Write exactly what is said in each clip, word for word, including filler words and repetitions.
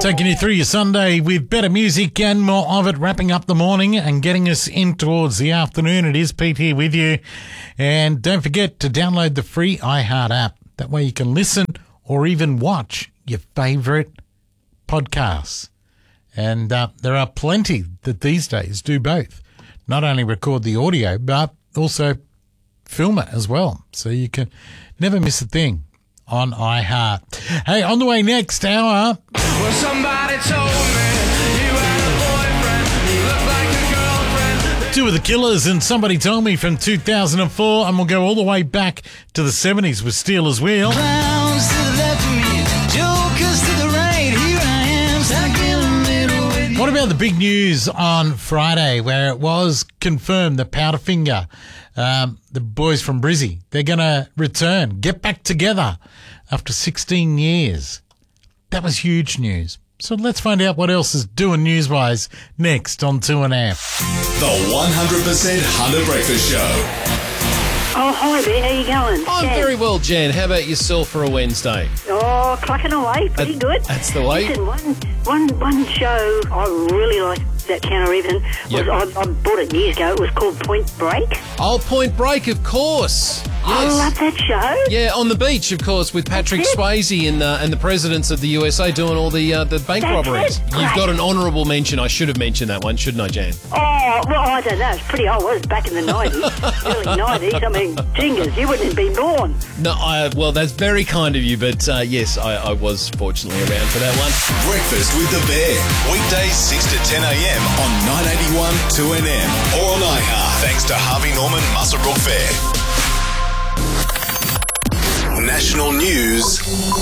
Taking you through your Sunday with better music and more of it, wrapping up the morning and getting us in towards the afternoon. It is Pete here with you. And don't forget to download the free iHeart app. That way you can listen or even watch your favourite podcasts. And uh, there are plenty that these days do both. Not only record the audio, but also film it as well. So you can never miss a thing on iHeart. Hey, on the way next hour. Well, somebody told me you had a boyfriend. You look like a girlfriend. Two of the Killers and Somebody Told Me from two thousand four, and we'll go all the way back to the seventies with Steelers Wheel. Clowns to the left of me, jokers to the right. Here I am, stuck in the middle with you. What about the big news on Friday where it was confirmed that Powderfinger, um, the boys from Brizzy, they're going to return, get back together after sixteen years. That was huge news. So let's find out what else is doing news-wise next on two and a half. The one hundred percent Hunter Breakfast Show. Oh, hi there. How you going? I'm Jan. very well, Jan. How about yourself for a Wednesday? Oh, clucking away. Pretty That- good. that's the way. Listen, one, one, one show I really liked that Counter Even was Yep. I, I bought it years ago. It was called Point Break. Oh, Point Break, of course. I Yes. love that show. Yeah, on the beach, of course, with Patrick That's it. Swayze and uh, and the presidents of the U S A doing all the uh, the bank That's robberies. it. You've Great. got an honourable mention. I should have mentioned that one, shouldn't I, Jan? Oh, well, I don't know. It's pretty old. It was back in the nineties, early nineties. I mean, jingers, you wouldn't have been born. No, I, well, that's very kind of you, but uh, yes, I, I was fortunately around for that one. Breakfast with the Bear. Weekdays six to ten a.m. on nine eighty-one two N M or on iHeart. Thanks to Harvey Norman Muswellbrook Fair. National news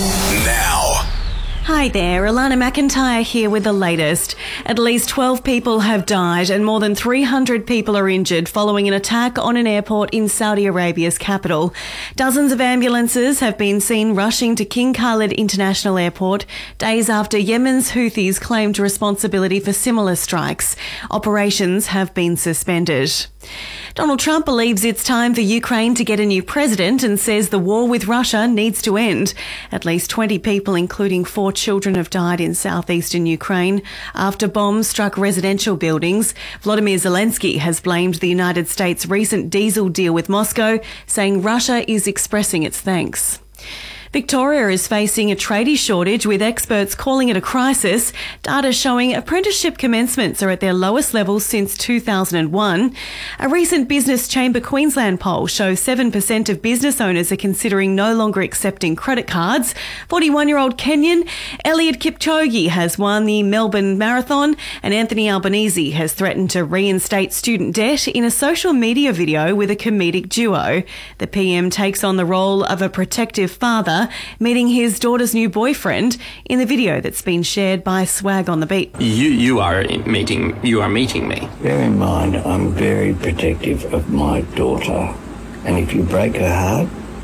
now. Hi there, Alana McIntyre here with the latest. At least twelve people have died and more than three hundred people are injured following an attack on an airport in Saudi Arabia's capital. Dozens of ambulances have been seen rushing to King Khalid International Airport days after Yemen's Houthis claimed responsibility for similar strikes. Operations have been suspended. Donald Trump believes it's time for Ukraine to get a new president and says the war with Russia needs to end. At least twenty people, including four children, have died in southeastern Ukraine after bombs struck residential buildings. Volodymyr Zelensky has blamed the United States' recent diesel deal with Moscow, saying Russia is expressing its thanks. Victoria is facing a tradie shortage, with experts calling it a crisis. Data showing apprenticeship commencements are at their lowest levels since two thousand one. A recent Business Chamber Queensland poll shows seven percent of business owners are considering no longer accepting credit cards. forty-one-year-old Kenyan Eliud Kipchoge has won the Melbourne Marathon, and Anthony Albanese has threatened to reinstate student debt in a social media video with a comedic duo. The P M takes on the role of a protective father, meeting his daughter's new boyfriend in the video that's been shared by Swag on the Beat. You you are meeting you are meeting me. Bear in mind, I'm very protective of my daughter, and if you break her heart,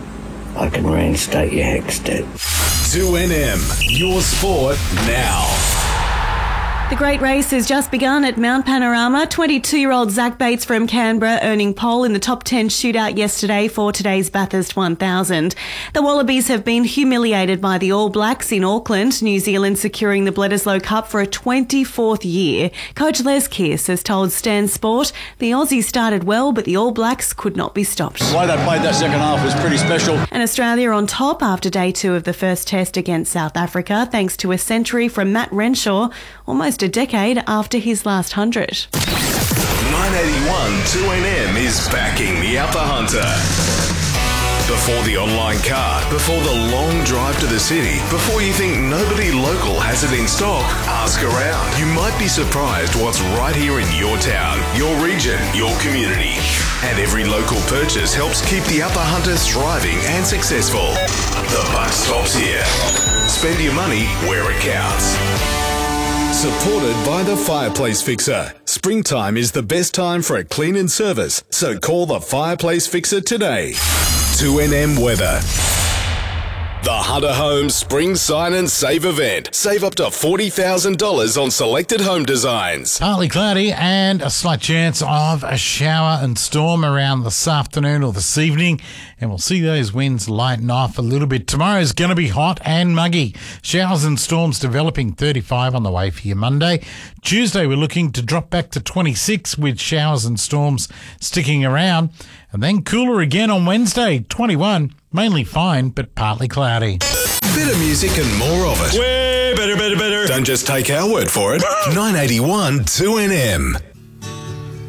I can reinstate your HECS debt. two N M, your sport now. The great race has just begun at Mount Panorama. twenty-two-year-old Zach Bates from Canberra earning pole in the top ten shootout yesterday for today's Bathurst one thousand. The Wallabies have been humiliated by the All Blacks in Auckland, New Zealand securing the Bledisloe Cup for a twenty-fourth year. Coach Les Kearse has told Stan Sport the Aussies started well, but the All Blacks could not be stopped. The way they played that second half was pretty special. And Australia on top after day two of the first test against South Africa, thanks to a century from Matt Renshaw, almost a decade after his last hundred. nine eighty-one two N M is backing the Upper Hunter. Before the online car, before the long drive to the city, before you think nobody local has it in stock, ask around. You might be surprised what's right here in your town, your region, your community. And every local purchase helps keep the Upper Hunter thriving and successful. The buck stops here. Spend your money where it counts. Supported by the Fireplace Fixer. Springtime is the best time for a clean and service, so call the Fireplace Fixer today. two N M weather. The Hunter Homes Spring Sign and Save event. Save up to forty thousand dollars on selected home designs. Partly cloudy and a slight chance of a shower and storm around this afternoon or this evening. And we'll see those winds lighten off a little bit. Tomorrow's going to be hot and muggy. Showers and storms developing, thirty-five on the way for you Monday. Tuesday, we're looking to drop back to twenty-six with showers and storms sticking around. And then cooler again on Wednesday, twenty-one. Mainly fine, but partly cloudy. Better music and more of it. Way better, better, better. Don't just take our word for it. nine eighty-one two N M.